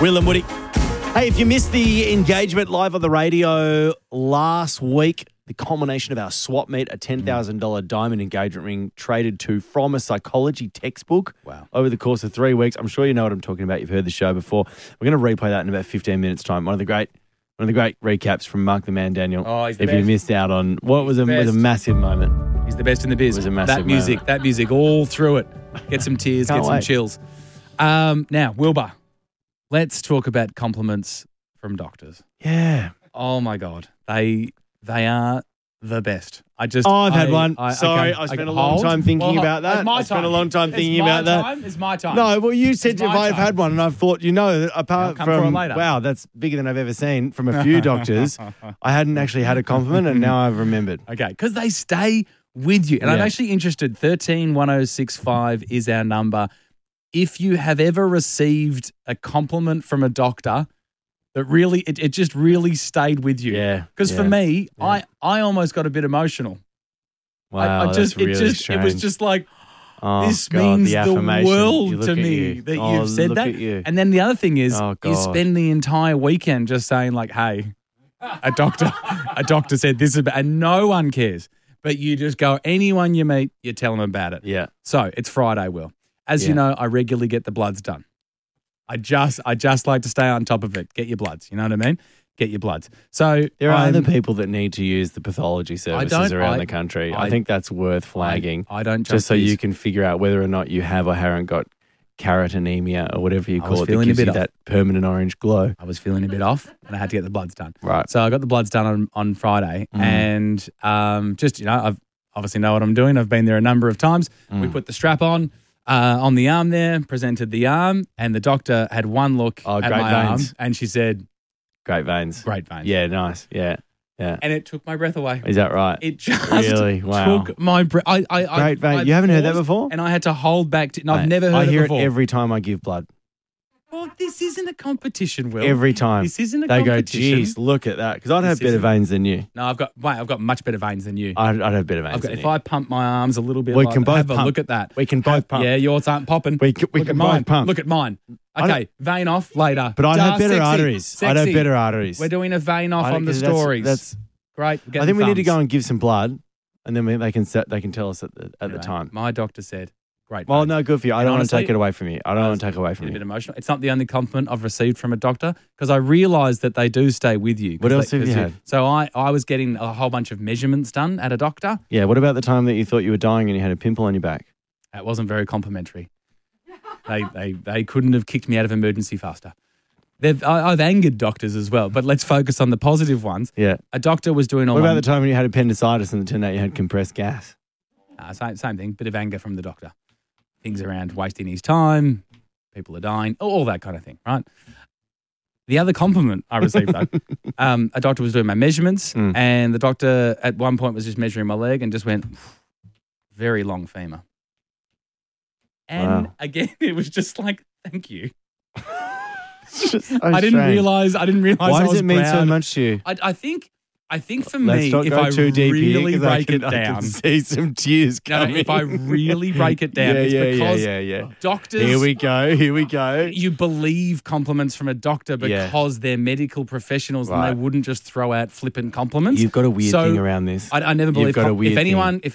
Will and Woody. Hey, if you missed the engagement live on the radio last week, the culmination of our swap meet, a $10,000 diamond engagement ring traded to from a psychology textbook. Wow. Over the course of 3 weeks. I'm sure you know what I'm talking about. You've heard the show before. We're going to replay that in about 15 minutes' time. One of the great recaps from Mark the Man Daniel. Oh, he's the if best. you missed out on what was a massive moment. He's the best in the biz. It was a massive that music all through it. Get some tears, Can't get some wait. chills. Now, Wilbur, let's talk about compliments from doctors. Yeah. Oh my God, they are the best. I've had one. Sorry, I spent a long time thinking about that. I spent a long time thinking about that. It's my time. No, well, you said if I've had one, and I've thought, apart I'll come for it from, later. wow, that's bigger than I've ever seen from a few doctors, I hadn't actually had a compliment, and now I've remembered. Okay, because they stay with you. And I'm Yeah. actually interested. 131065 is our number. If you have ever received a compliment from a doctor that really, it just really stayed with you. Yeah. Because for yeah. me, I almost got a bit emotional. Wow, That's really it was strange. just like, Oh, this God, means the the affirmation. You world look to at me you. that Oh, you've said look that. at you. And then the other thing is, Oh, you God. spend the entire weekend just saying like, hey, a doctor said this about, and no one cares. But you just go, anyone you meet, you tell them about it. Yeah. So it's Friday, Will. As you Yeah. know, I regularly get the bloods done. I just like to stay on top of it. Get your bloods. You know what I mean? Get your bloods. So There are I'm- other people that need to use the pathology services around the country. I think that's worth flagging. I don't just so jump you these. can figure out whether or not you have or haven't got carrot anemia or whatever you I was call it that feeling a gives bit you off. that permanent orange glow. I was feeling a bit off and I had to get the bloods done. Right. So I got the bloods done on Friday and I've obviously know what I'm doing. I've been there a number of times. We put the strap on the arm there, presented the arm, and the doctor had one look at great my veins. arm and she said, Great veins. great veins. Yeah, nice. Yeah. Yeah. And it took my breath away. Is that right? It just Really? Wow. took my breath. Great vein. You haven't heard that paused before? And I had to hold back. I've Mate, never heard I hear it before. it every time I give blood. Well, this isn't a competition, Will. Every time. This isn't a They go, competition. geez, look at that. Because I'd have This better isn't- veins than you. No, I've got much better veins than you. I'd have better veins than If you. I pump my arms a little bit, We like can that, both have a pump. look at that. We can both pump. Yeah, yours aren't popping. We can look at both mine. pump. Look at mine. I Okay, vein off later. But I'd have better Sexy. arteries. I'd have Sexy. better arteries. We're doing a vein off I- on the 'cause that's- stories. that's- great. I think we need to go and give some blood, and then they can tell us at the Anyway, time. My doctor said, great. Well, veins. no, good for you. I And don't want to honestly, take it away from you. I don't want to take it away a from bit you. emotional. It's not the only compliment I've received from a doctor because I realised that they do stay with you. 'Cause What else they- have you 'cause had? So I was getting a whole bunch of measurements done at a doctor. Yeah. What about the time that you thought you were dying and you had a pimple on your back? That wasn't very complimentary. They couldn't have kicked me out of emergency faster. I've angered doctors as well, but let's focus on the positive ones. Yeah. A doctor was doing all What my about the time when you had appendicitis and it turned out you had compressed gas? same thing, bit of anger from the doctor. Things around wasting his time, people are dying, all that kind of thing, right? The other compliment I received, though, a doctor was doing my measurements, and the doctor at one point was just measuring my leg and just went, very long femur. And Wow. again, it was just like, thank you. It's just so I didn't strange. realize. Why I does was it mean so proud. much to you? I think for Let's me, not if go I too deep here, really 'cause I break can- it I down, can see some tears no, coming. if I really break it down, it's because yeah. doctors. Here we go. You believe compliments from a doctor Yeah. because they're medical professionals and Right. they wouldn't just throw out flippant compliments. You've got a weird So, thing around this. I never You've believe got a weird if anyone